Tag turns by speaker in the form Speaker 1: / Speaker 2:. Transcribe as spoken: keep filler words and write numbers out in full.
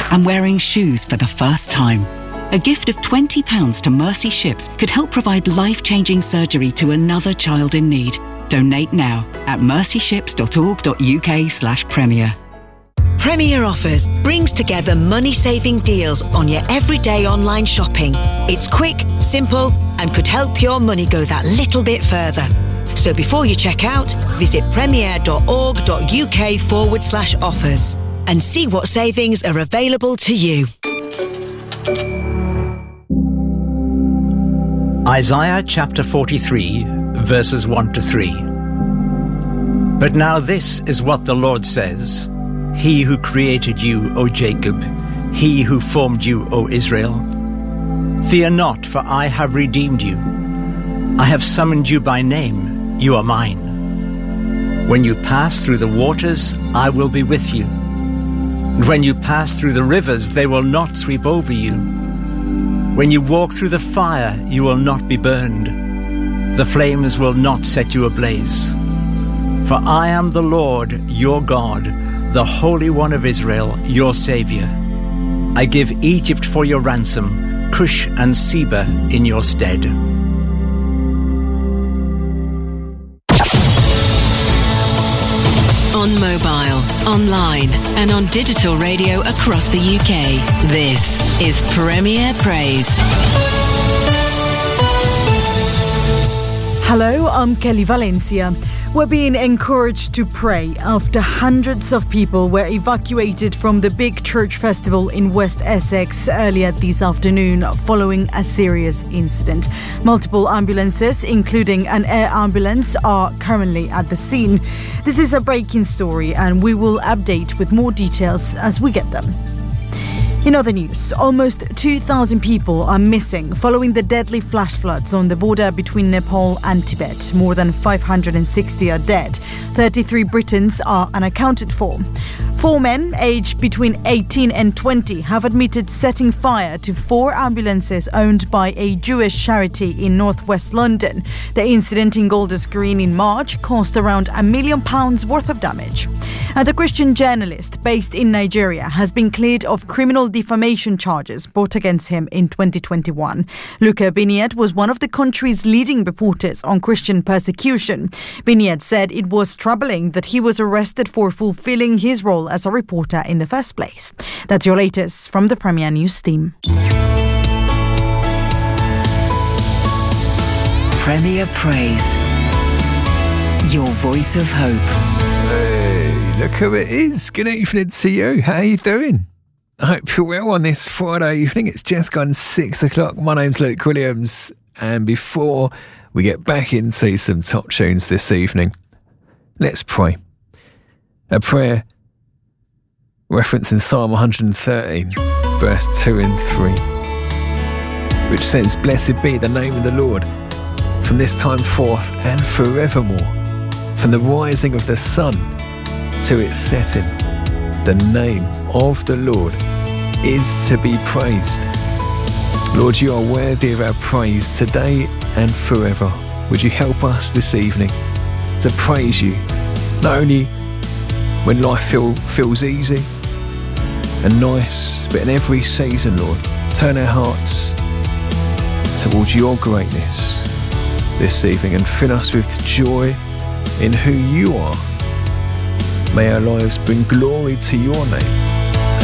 Speaker 1: and wearing shoes for the first time. A gift of twenty pounds to Mercy Ships could help provide life-changing surgery to another child in need. Donate now at mercyships.org.uk slash premier.
Speaker 2: Premier Offers brings together money-saving deals on your everyday online shopping. It's quick, simple, and could help your money go that little bit further. So before you check out, visit premier.org.uk forward slash offers and see what savings are available to you.
Speaker 3: Isaiah chapter forty-three, verses one to three. But now this is what the Lord says, He who created you, O Jacob, He who formed you, O Israel. Fear not, for I have redeemed you. I have summoned you by name, you are mine. When you pass through the waters, I will be with you. And when you pass through the rivers, they will not sweep over you. When you walk through the fire, you will not be burned. The flames will not set you ablaze. For I am the Lord, your God, the Holy One of Israel, your Saviour. I give Egypt for your ransom, Cush and Seba in your stead.
Speaker 2: On mobile, online, and on digital radio across the U K. This is Premier Praise.
Speaker 4: Hello, I'm Kelly Valencia. We're being encouraged to pray after hundreds of people were evacuated from the big church festival in West Essex earlier this afternoon following a serious incident. Multiple ambulances, including an air ambulance, are currently at the scene. This is a breaking story and we will update with more details as we get them. In other news, almost two thousand people are missing following the deadly flash floods on the border between Nepal and Tibet. More than five hundred sixty are dead. thirty-three Britons are unaccounted for. Four men, aged between eighteen and twenty, have admitted setting fire to four ambulances owned by a Jewish charity in northwest London. The incident in Golders Green in March cost around a million pounds worth of damage. And a Christian journalist based in Nigeria has been cleared of criminal defamation charges brought against him in twenty twenty-one. Luka Biniad was one of the country's leading reporters on Christian persecution. Biniad said it was troubling that he was arrested for fulfilling his role as a reporter in the first place. That's your latest from the Premier News team.
Speaker 1: Premier Praise. Your voice of hope.
Speaker 5: Hey, look who it is. Good evening to you. How are you doing? I hope you're well on this Friday evening. It's just gone six o'clock. My name's Luke Williams. And before we get back into some top tunes this evening, let's pray. A prayer referencing Psalm one hundred thirteen, verse two and three, which says, Blessed be the name of the Lord, from this time forth and forevermore. From the rising of the sun to its setting, the name of the Lord is to be praised. Lord, you are worthy of our praise today and forever. Would you help us this evening to praise you, not only when life feel, feels easy and nice, but in every season, Lord. Turn our hearts towards your greatness this evening and fill us with joy in who you are. May our lives bring glory to your name.